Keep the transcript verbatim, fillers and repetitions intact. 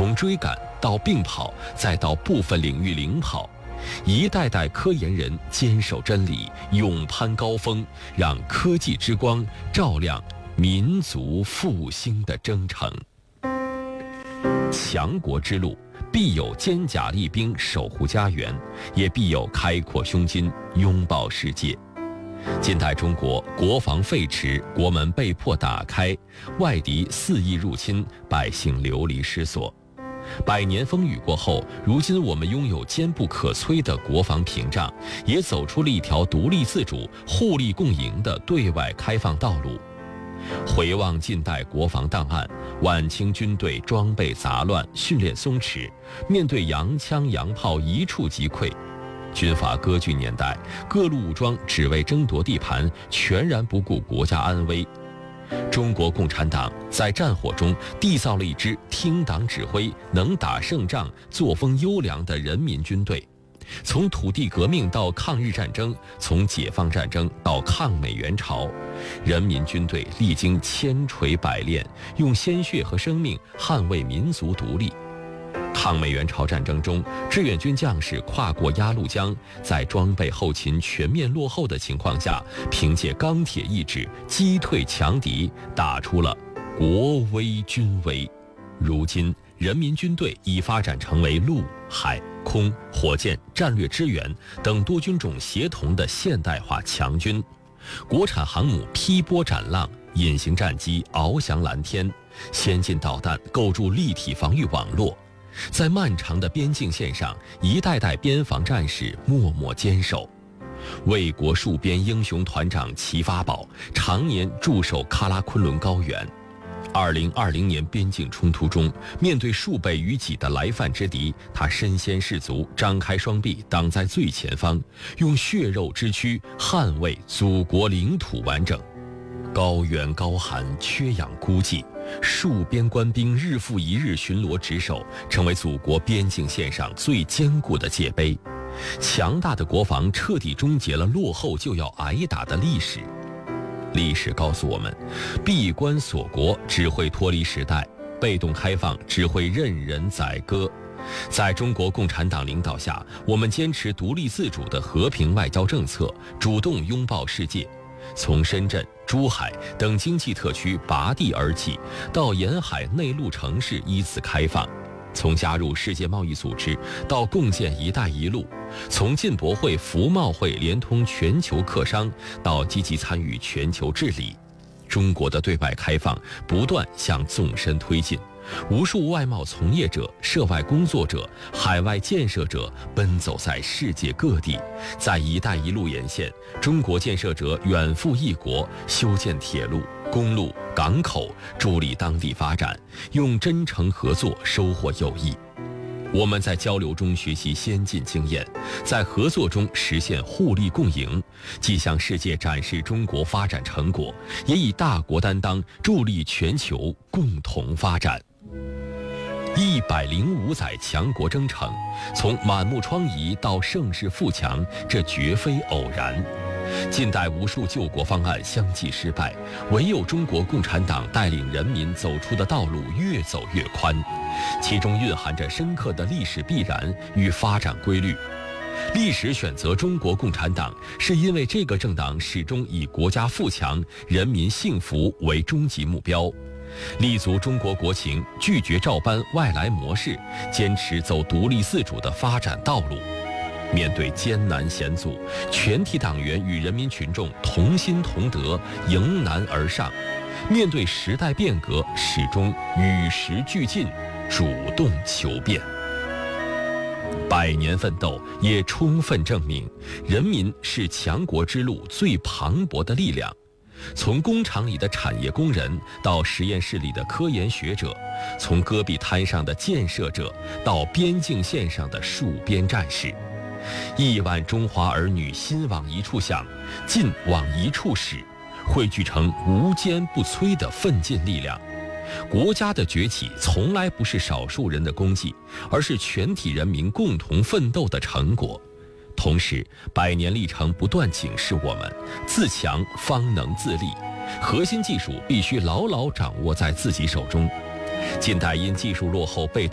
从追赶到并跑，再到部分领域领跑，一代代科研人坚守真理，勇攀高峰，让科技之光照亮民族复兴的征程。强国之路，必有坚甲利兵守护家园，也必有开阔胸襟拥抱世界。近代中国国防废弛，国门被迫打开，外敌肆意入侵，百姓流离失所。百年风雨过后，如今我们拥有坚不可摧的国防屏障，也走出了一条独立自主、互利共赢的对外开放道路。回望近代国防档案，晚清军队装备杂乱，训练松弛，面对洋枪洋炮一触即溃。军阀割据年代，各路武装只为争夺地盘，全然不顾国家安危。中国共产党在战火中缔造了一支听党指挥、能打胜仗、作风优良的人民军队。从土地革命到抗日战争，从解放战争到抗美援朝，人民军队历经千锤百炼，用鲜血和生命捍卫民族独立。抗美援朝战争中，志愿军将士跨过鸭绿江，在装备后勤全面落后的情况下，凭借钢铁意志击退强敌，打出了国威军威。如今，人民军队已发展成为陆、海、空、火箭、战略支援等多军种协同的现代化强军。国产航母劈波斩浪，隐形战机翱翔蓝天，先进导弹构筑立体防御网络。在漫长的边境线上，一代代边防战士默默坚守。为国戍边英雄团长齐发宝常年驻守喀拉昆仑高原。二零二零年边境冲突中，面对数倍于己的来犯之敌，他身先士卒，张开双臂挡在最前方，用血肉之躯捍卫祖国领土完整。高原高寒，缺氧孤寂，戍边官兵日复一日巡逻值守，成为祖国边境线上最坚固的界碑。强大的国防彻底终结了落后就要挨打的历史。历史告诉我们，闭关锁国只会脱离时代，被动开放只会任人宰割。在中国共产党领导下，我们坚持独立自主的和平外交政策，主动拥抱世界。从深圳、珠海等经济特区拔地而起，到沿海内陆城市依次开放；从加入世界贸易组织到共建“一带一路”，从进博会、服贸会连通全球客商，到积极参与全球治理，中国的对外开放不断向纵深推进。无数外贸从业者、涉外工作者、海外建设者奔走在世界各地，在“一带一路”沿线，中国建设者远赴异国，修建铁路、公路、港口，助力当地发展，用真诚合作收获友谊。我们在交流中学习先进经验，在合作中实现互利共赢，既向世界展示中国发展成果，也以大国担当助力全球共同发展。一百零五载强国征程，从满目疮痍到盛世富强，这绝非偶然。近代无数救国方案相继失败，唯有中国共产党带领人民走出的道路越走越宽，其中蕴含着深刻的历史必然与发展规律。历史选择中国共产党，是因为这个政党始终以国家富强、人民幸福为终极目标，立足中国国情，拒绝照搬外来模式，坚持走独立自主的发展道路。面对艰难险阻，全体党员与人民群众同心同德，迎难而上；面对时代变革，始终与时俱进，主动求变。百年奋斗也充分证明，人民是强国之路最磅礴的力量。从工厂里的产业工人到实验室里的科研学者，从戈壁滩上的建设者到边境线上的戍边战士，亿万中华儿女心往一处想，劲往一处使，汇聚成无坚不摧的奋进力量。国家的崛起从来不是少数人的功绩，而是全体人民共同奋斗的成果。同时，百年历程不断警示我们，自强方能自立，核心技术必须牢牢掌握在自己手中。近代因技术落后被